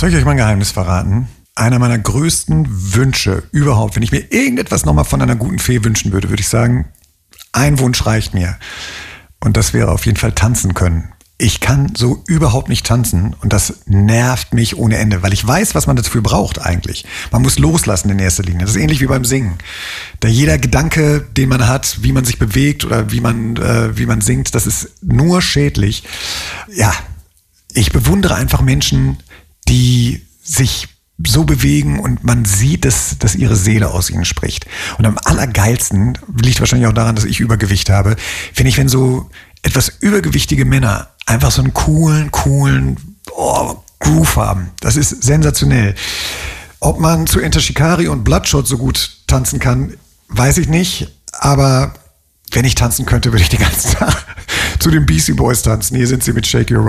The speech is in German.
Soll ich euch mal ein Geheimnis verraten? Einer meiner größten Wünsche überhaupt, wenn ich mir irgendetwas nochmal von einer guten Fee wünschen würde, würde ich sagen, ein Wunsch reicht mir. Und das wäre auf jeden Fall tanzen können. Ich kann so überhaupt nicht tanzen und das nervt mich ohne Ende, weil ich weiß, was man dafür braucht eigentlich. Man muss loslassen in erster Linie. Das ist ähnlich wie beim Singen. Da jeder Gedanke, den man hat, wie man sich bewegt oder wie man singt, das ist nur schädlich. Ja, ich bewundere einfach Menschen, die sich so bewegen und man sieht, dass ihre Seele aus ihnen spricht. Und am allergeilsten, liegt wahrscheinlich auch daran, dass ich Übergewicht habe, finde ich, wenn so etwas übergewichtige Männer einfach so einen coolen Groove haben. Das ist sensationell. Ob man zu Enter Shikari und Bloodshot so gut tanzen kann, weiß ich nicht. Aber wenn ich tanzen könnte, würde ich den ganzen Tag zu den Beastie Boys tanzen. Hier sind sie mit Shake Your